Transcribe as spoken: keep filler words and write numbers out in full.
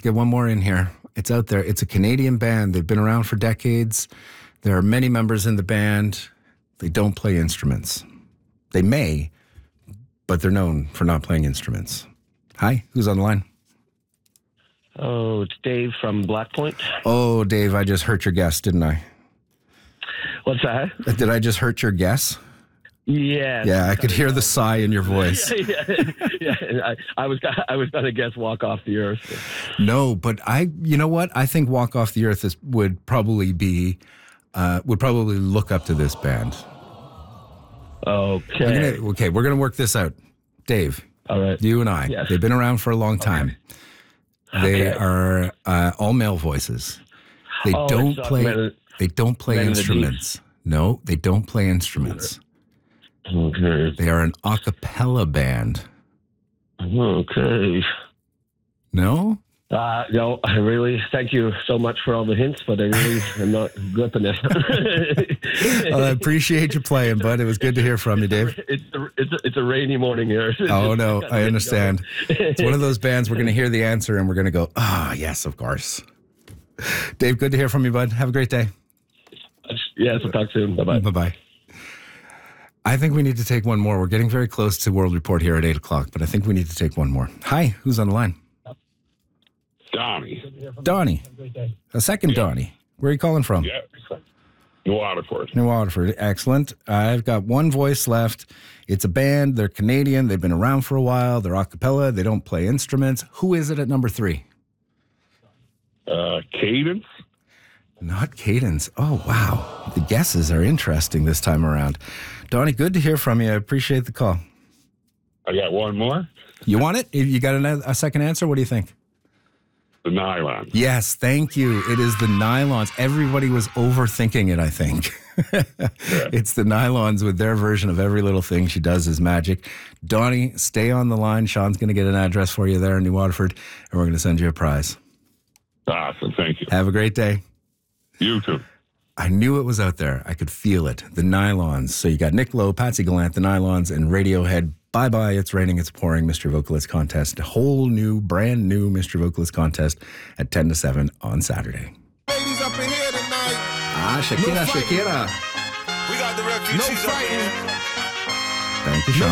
get one more in here. It's out there. It's a Canadian band. They've been around for decades. There are many members in the band. They don't play instruments. They may, but they're known for not playing instruments. Hi, who's on the line? Oh, it's Dave from Black Point. Oh, Dave, I just hurt your guess, didn't I? What's that? Did I just hurt your guess? Yeah. Yeah, I could hear the sigh in your voice. yeah, yeah, yeah. I, I was I was going to guess Walk Off the Earth. No, but I, you know what? I think Walk Off the Earth is, would probably be, uh, would probably look up to this band. Okay. Gonna, okay, we're going to work this out. Dave, all right. You and I, yes. They've been around for a long time. Okay. They okay. are uh, all male voices. They oh, don't uh, play. Men, they don't play Men instruments. No, they don't play instruments. Okay. They are an a cappella band. Okay. No? Uh, no, I really thank you so much for all the hints, but I really am not gripping it. Well, I appreciate you playing, bud. It was good to hear from you, Dave. It's a, it's a, it's a rainy morning here. Oh, no, I understand. It's one of those bands we're going to hear the answer and we're going to go, ah, oh, yes, of course. Dave, good to hear from you, bud. Have a great day. Yes, we'll talk soon. Bye-bye. Bye-bye. I think we need to take one more. We're getting very close to World Report here at eight o'clock, but I think we need to take one more. Hi, who's on the line? Donnie. Donnie. A second yeah. Donnie. Where are you calling from? Yeah. New Waterford. New Waterford. Excellent. I've got one voice left. It's a band. They're Canadian. They've been around for a while. They're a cappella. They don't play instruments. Who is it at number three? Uh, Cadence. Not Cadence. Oh, wow. The guesses are interesting this time around. Donnie, good to hear from you. I appreciate the call. I got one more. You want it? You got a second answer? What do you think? The Nylons. Yes, thank you. It is the Nylons. Everybody was overthinking it, I think. Yeah. It's the Nylons with their version of Every Little Thing She Does Is Magic. Donnie, stay on the line. Sean's going to get an address for you there in New Waterford, and we're going to send you a prize. Awesome. Thank you. Have a great day. You too. I knew it was out there. I could feel it. The Nylons. So you got Nick Lowe, Patsy Gallant, the Nylons, and Radiohead. Bye-bye, It's Raining, It's Pouring, Mystery Vocalist Contest. A whole new, brand new Mystery Vocalist Contest at ten to seven on Saturday. Ladies up in here tonight. Ah, Shakira, no Shakira. We got the refugees no up in here. Thank you, Sean.